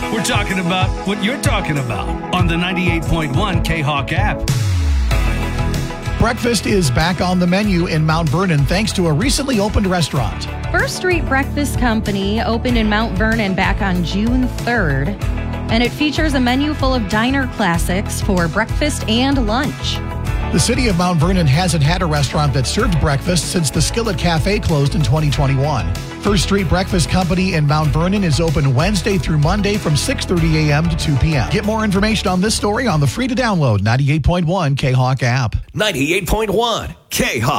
We're talking about what you're talking about on the 98.1 K-Hawk app. Breakfast is back on the menu in Mount Vernon thanks to a recently opened restaurant. First Street Breakfast Company opened in Mount Vernon back on June 3rd, and it features a menu full of diner classics for breakfast and lunch. The city of Mount Vernon hasn't had a restaurant that served breakfast since the Skillet Cafe closed in 2021. First Street Breakfast Company in Mount Vernon is open Wednesday through Monday from 6:30 a.m. to 2 p.m. Get more information on this story on the free-to-download 98.1 K-Hawk app. 98.1 K-Hawk.